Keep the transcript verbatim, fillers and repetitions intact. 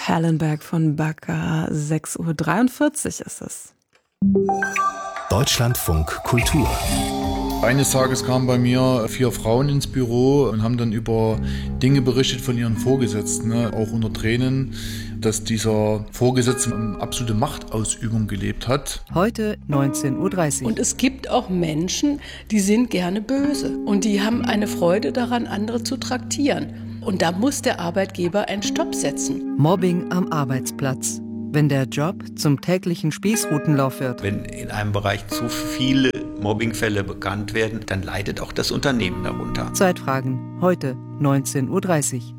Hallenberg von Backer. sechs Uhr dreiundvierzig ist es. Deutschlandfunk Kultur. Eines Tages kamen bei mir vier Frauen ins Büro und haben dann über Dinge berichtet von ihren Vorgesetzten, ne? Auch unter Tränen, dass dieser Vorgesetzte eine absolute Machtausübung gelebt hat. Heute neunzehn Uhr dreißig. Und es gibt auch Menschen, die sind gerne böse und die haben eine Freude daran, andere zu traktieren. Und da muss der Arbeitgeber einen Stopp setzen. Mobbing am Arbeitsplatz. Wenn der Job zum täglichen Spießrutenlauf wird. Wenn in einem Bereich zu viele Mobbingfälle bekannt werden, dann leidet auch das Unternehmen darunter. Zeitfragen, heute neunzehn Uhr dreißig.